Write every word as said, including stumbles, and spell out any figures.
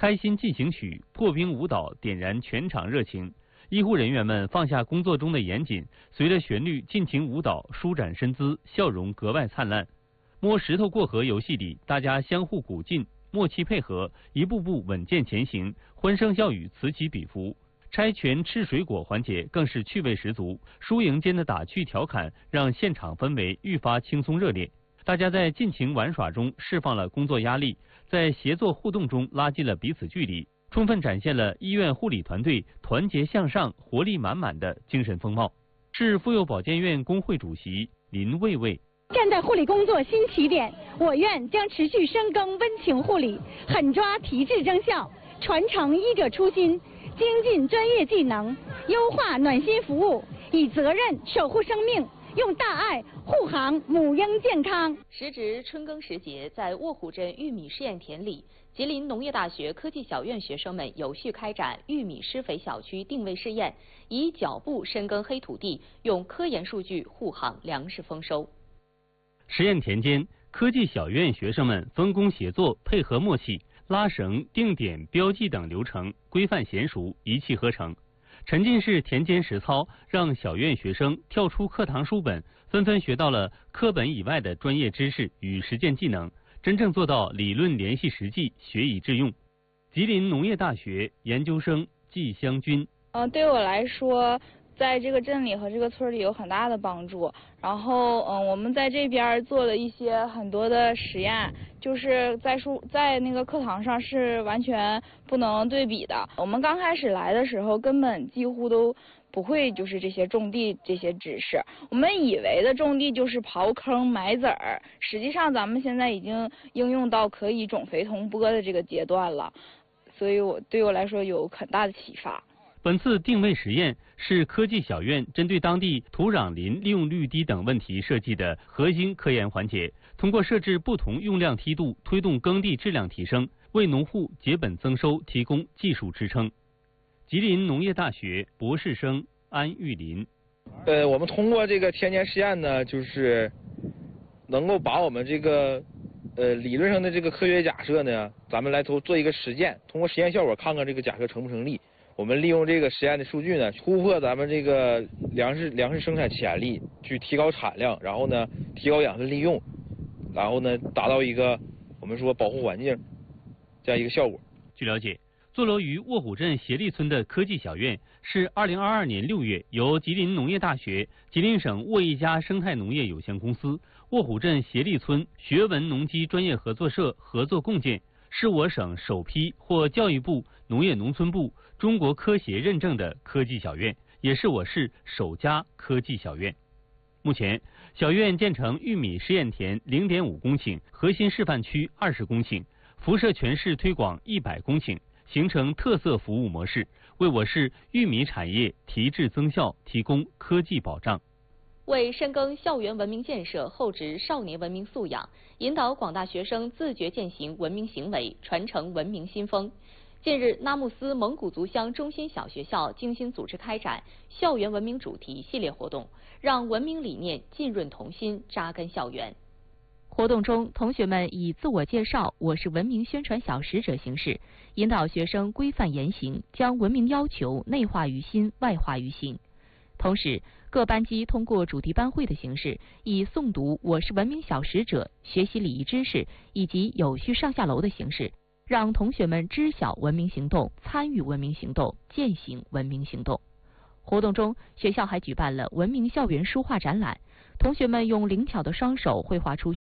开心进行曲、破冰舞蹈点燃全场热情。医护人员们放下工作中的严谨，随着旋律尽情舞蹈，舒展身姿，笑容格外灿烂。摸石头过河游戏里，大家相互鼓劲，默契配合，一步步稳健前行，欢声笑语此起彼伏。拆拳吃水果环节更是趣味十足，输赢间的打趣调侃让现场氛围愈发轻松热烈。大家在尽情玩耍中释放了工作压力，在协作互动中拉近了彼此距离，充分展现了医院护理团队团结向上、活力满满的精神风貌。市妇幼保健院工会主席林卫卫。 站在护理工作新起点，我院将持续深耕温情护理，狠抓提质增效，传承医者初心，精进专业技能，优化暖心服务，以责任守护生命，用大爱护航母婴健康。 时值春耕时节，在卧虎镇玉米试验田里，吉林农业大学科技小院学生们有序开展玉米施肥小区定位试验，以脚步深耕黑土地，用科研数据护航粮食丰收。 实验田间，科技小院学生们分工协作，配合默契，拉绳、定点、标记等流程规范娴熟，一气呵成。沉浸式田间实操，让小院学生跳出课堂书本，纷纷学到了课本以外的专业知识与实践技能，真正做到理论联系实际，学以致用。吉林农业大学研究生季香军。 嗯，对我来说，在这个镇里和这个村里有很大的帮助。然后，嗯，我们在这边做了一些很多的实验，就是在书在那个课堂上是完全不能对比的。我们刚开始来的时候，根本几乎都不会就是这些种地这些知识。我们以为的种地就是刨坑埋籽儿，实际上咱们现在已经应用到可以种肥同播的这个阶段了。所以我对我来说有很大的启发。 本次定位实验是科技小院针对当地土壤林利用率低等问题设计的核心科研环节，通过设置不同用量梯度，推动耕地质量提升，为农户节本增收提供技术支撑。吉林农业大学博士生安玉林。 呃，我们通过这个田间实验呢，就是能够把我们这个呃理论上的这个科学假设呢，咱们来做做一个实践，通过实验效果看看这个假设成不成立。我们利用这个实验的数据呢，突破咱们这个粮食粮食生产潜力，去提高产量，然后呢提高养分利用，然后呢达到一个我们说保护环境这样一个效果。 据了解，坐落于卧虎镇协力村的科技小院是二零二二年六月由吉林农业大学、吉林省沃一家生态农业有限公司、卧虎镇协力村学文农机专业合作社合作共建，是我省首批获教育部、农业农村部、中国科协认证的科技小院，也是我市首家科技小院。目前，小院建成玉米试验田 零点五公顷，核心示范区二十公顷，辐射全市推广一百公顷，形成特色服务模式，为我市玉米产业提质增效提供科技保障。 为深耕校园文明建设，厚植少年文明素养，引导广大学生自觉践行文明行为，传承文明新风。近日，纳木斯蒙古族乡中心小学校精心组织开展校园文明主题系列活动，让文明理念浸润童心，扎根校园。活动中，同学们以自我介绍、我是文明宣传小使者形式，引导学生规范言行，将文明要求内化于心、外化于行。同时，各班级通过主题班会的形式，以诵读我是文明小使者、学习礼仪知识以及有序上下楼的形式，让同学们知晓文明行动，参与文明行动，践行文明行动。活动中，学校还举办了文明校园书画展览，同学们用灵巧的双手绘画出